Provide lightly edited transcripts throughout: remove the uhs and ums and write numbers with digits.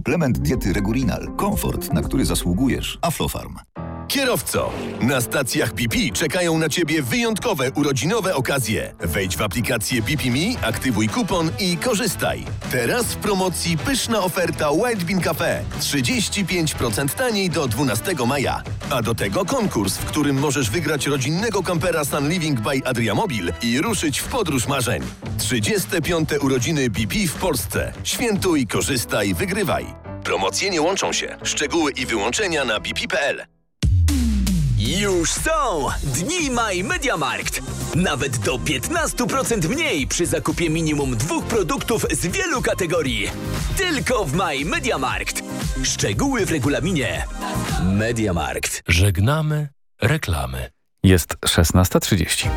Suplement diety Regulinal. Komfort, na który zasługujesz. Aflofarm. Kierowco, na stacjach BP czekają na Ciebie wyjątkowe urodzinowe okazje. Wejdź w aplikację BP Me, aktywuj kupon i korzystaj. Teraz w promocji pyszna oferta Wild Bean Cafe. 35% taniej do 12 maja. A do tego konkurs, w którym możesz wygrać rodzinnego kampera Sun Living by Adriamobil i ruszyć w podróż marzeń. 35. urodziny BP w Polsce. Świętuj, korzystaj, wygrywaj. Promocje nie łączą się. Szczegóły i wyłączenia na bp.pl. Już są Dni My Mediamarkt. Nawet do 15% mniej przy zakupie minimum 2 produktów z wielu kategorii. Tylko w My Mediamarkt. Szczegóły w regulaminie. Mediamarkt. Żegnamy reklamy. Jest 16:30.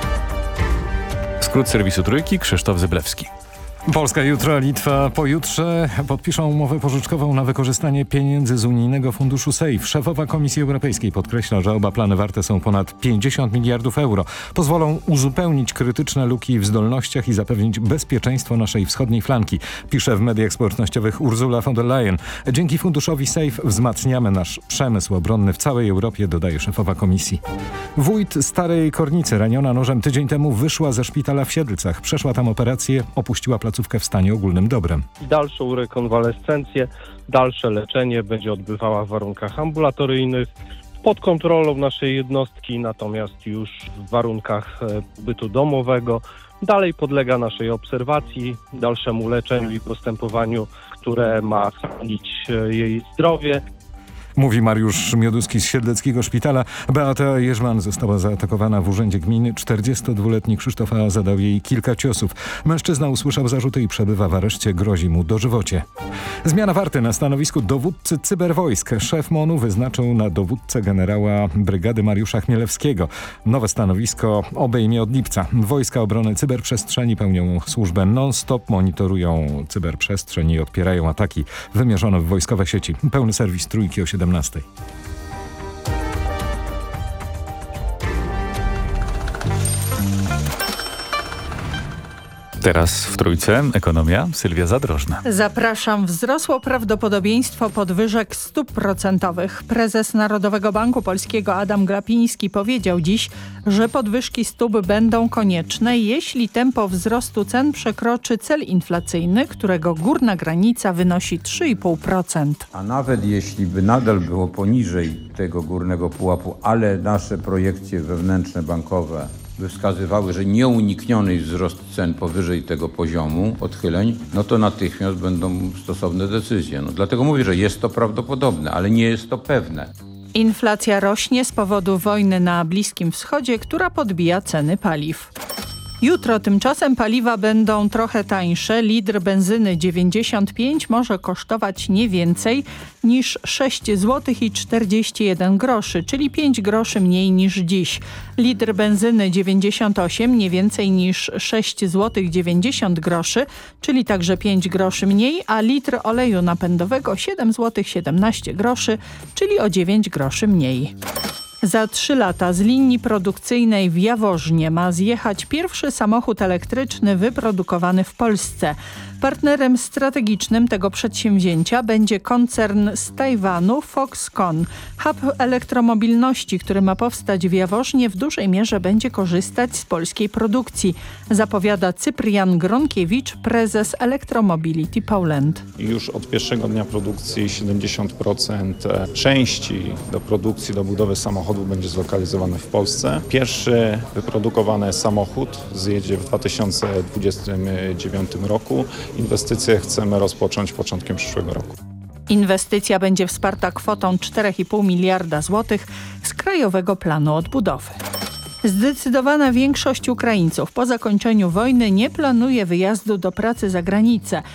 Skrót serwisu Trójki, Krzysztof Zyblewski. Polska jutro, Litwa pojutrze podpiszą umowę pożyczkową na wykorzystanie pieniędzy z unijnego funduszu SAFE. Szefowa Komisji Europejskiej podkreśla, że oba plany warte są ponad 50 miliardów euro. Pozwolą uzupełnić krytyczne luki w zdolnościach i zapewnić bezpieczeństwo naszej wschodniej flanki, pisze w mediach społecznościowych Ursula von der Leyen. Dzięki funduszowi SAFE wzmacniamy nasz przemysł obronny w całej Europie, dodaje szefowa Komisji. Wójt Starej Kornicy, raniona nożem tydzień temu, wyszła ze szpitala w Siedlcach. Przeszła tam operację, opuściła placówkę w stanie ogólnym dobrem. Dalszą rekonwalescencję, dalsze leczenie będzie odbywała w warunkach ambulatoryjnych, pod kontrolą naszej jednostki, natomiast już w warunkach bytu domowego. Dalej podlega naszej obserwacji, dalszemu leczeniu i postępowaniu, które ma chronić jej zdrowie. Mówi Mariusz Mioduski z Siedleckiego Szpitala. Beata Jerzman została zaatakowana w urzędzie gminy. 42-letni Krzysztof A. zadał jej kilka ciosów. Mężczyzna usłyszał zarzuty i przebywa w areszcie. Grozi mu dożywocie. Zmiana warty na stanowisku dowódcy cyberwojsk. Szef MON-u wyznaczył na dowódcę generała brygady Mariusza Chmielewskiego. Nowe stanowisko obejmie od lipca. Wojska Obrony Cyberprzestrzeni pełnią służbę non-stop, monitorują cyberprzestrzeń i odpierają ataki wymierzone w wojskowe sieci. Pełny serwis Trójki o 17. Teraz w Trójce ekonomia, Sylwia Zadrożna. Zapraszam. Wzrosło prawdopodobieństwo podwyżek stóp procentowych. Prezes Narodowego Banku Polskiego Adam Glapiński powiedział dziś, że podwyżki stóp będą konieczne, jeśli tempo wzrostu cen przekroczy cel inflacyjny, którego górna granica wynosi 3,5%. A nawet jeśli by nadal było poniżej tego górnego pułapu, ale nasze projekcje wewnętrzne bankowe by wskazywały, że nieunikniony jest wzrost cen powyżej tego poziomu odchyleń, no to natychmiast będą stosowne decyzje. Dlatego mówię, że jest to prawdopodobne, ale nie jest to pewne. Inflacja rośnie z powodu wojny na Bliskim Wschodzie, która podbija ceny paliw. Jutro tymczasem paliwa będą trochę tańsze. Litr benzyny 95 może kosztować nie więcej niż 6 zł i 41 groszy, czyli 5 groszy mniej niż dziś. Litr benzyny 98 nie więcej niż 6 zł 90 groszy, czyli także 5 groszy mniej, a litr oleju napędowego 7 zł 17 groszy, czyli o 9 groszy mniej. Za 3 lata z linii produkcyjnej w Jaworznie ma zjechać pierwszy samochód elektryczny wyprodukowany w Polsce. Partnerem strategicznym tego przedsięwzięcia będzie koncern z Tajwanu Foxconn. Hub elektromobilności, który ma powstać w Jaworznie, w dużej mierze będzie korzystać z polskiej produkcji, zapowiada Cyprian Gronkiewicz, prezes Electromobility Poland. Już od pierwszego dnia produkcji 70% części do produkcji, do budowy samochodu będzie zlokalizowane w Polsce. Pierwszy wyprodukowany samochód zjedzie w 2029 roku. Inwestycje chcemy rozpocząć początkiem przyszłego roku. Inwestycja będzie wsparta kwotą 4,5 miliarda złotych z Krajowego Planu Odbudowy. Zdecydowana większość Ukraińców po zakończeniu wojny nie planuje wyjazdu do pracy za granicę.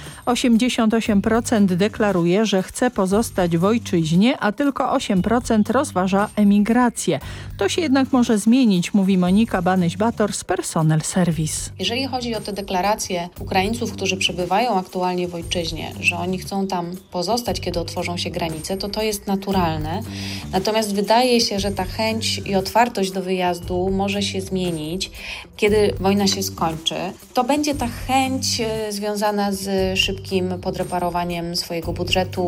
88% deklaruje, że chce pozostać w ojczyźnie, a tylko 8% rozważa emigrację. To się jednak może zmienić, mówi Monika Banyś-Bator z Personel Service. Jeżeli chodzi o te deklaracje Ukraińców, którzy przebywają aktualnie w ojczyźnie, że oni chcą tam pozostać, kiedy otworzą się granice, to jest naturalne. Natomiast wydaje się, że ta chęć i otwartość do wyjazdu może się zmienić, kiedy wojna się skończy. To będzie ta chęć związana z szybkim podreperowaniem swojego budżetu,